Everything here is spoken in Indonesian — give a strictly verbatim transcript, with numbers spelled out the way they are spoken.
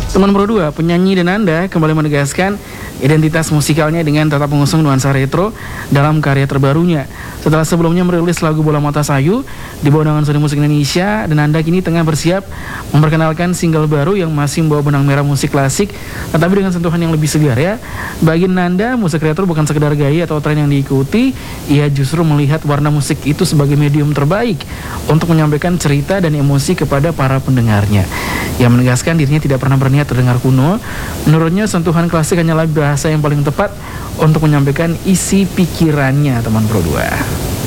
Teman Pro dua, penyanyi Denanda kembali menegaskan identitas musikalnya dengan tetap mengusung nuansa retro dalam karya terbarunya. Setelah sebelumnya merilis lagu Bola Mata Sayu di bawah naungan Sony Musik Indonesia, Denanda kini tengah bersiap memperkenalkan single baru yang masih membawa benang merah musik klasik, tetapi dengan sentuhan yang lebih segar ya. Bagi Nanda, musik retro bukan sekedar gaya atau tren yang diikuti, ia justru melihat warna musik itu sebagai medium terbaik untuk menyampaikan cerita dan emosi kepada para pendengarnya. Ia menegaskan dirinya tidak pernah berniat terdengar kuno. Menurutnya sentuhan klasik hanyalah bahasa yang paling tepat untuk menyampaikan isi pikirannya, teman Pro dua.